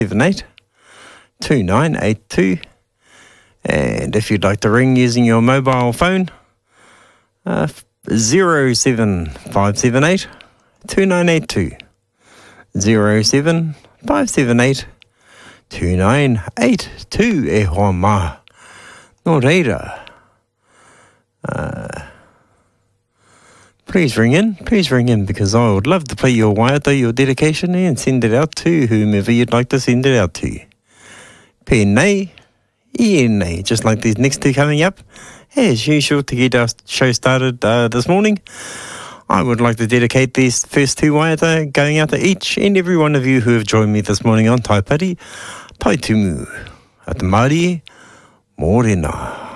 78 2982. And if you'd like to ring using your mobile phone, 07578 2982. 07578 2982 e hoa mā. Nō reira. Please ring in, because I would love to play your waiata, your dedication, and send it out to whomever you'd like to send it out to. Pēnei, ienei, just like these next two coming up. As usual, to get our show started this morning, I would like to dedicate these first two waiata going out to each and every one of you who have joined me this morning on Taipari, Taitumu, at Māori, Mōrena.